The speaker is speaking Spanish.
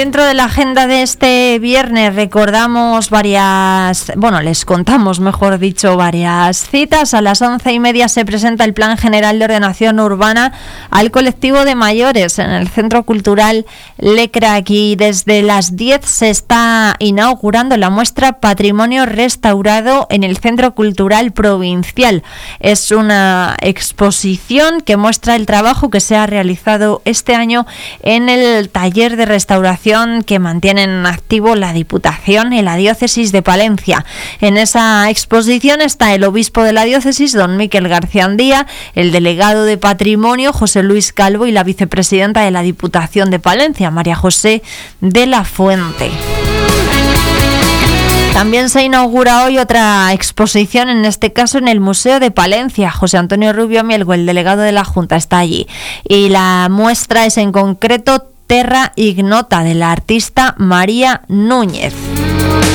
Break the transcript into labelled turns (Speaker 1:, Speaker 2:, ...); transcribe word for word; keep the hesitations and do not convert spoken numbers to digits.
Speaker 1: Dentro de la agenda de este viernes recordamos varias, bueno, les contamos, mejor dicho, varias citas. A las once y media se presenta el Plan General de Ordenación Urbana al colectivo de mayores en el Centro Cultural Lecra. Aquí desde las diez se está inaugurando la muestra Patrimonio Restaurado en el Centro Cultural Provincial. Es una exposición que muestra el trabajo que se ha realizado este año en el taller de restauración que mantienen activo la Diputación y la Diócesis de Palencia. En esa exposición está el obispo de la diócesis, don Miquel García Andía, el delegado de Patrimonio, José Luis Calvo, y la vicepresidenta de la Diputación de Palencia, María José de la Fuente. También se inaugura hoy otra exposición, en este caso en el Museo de Palencia. José Antonio Rubio Mielgo, el delegado de la Junta, está allí. Y la muestra es en concreto Terra Ignota, de la artista María Núñez.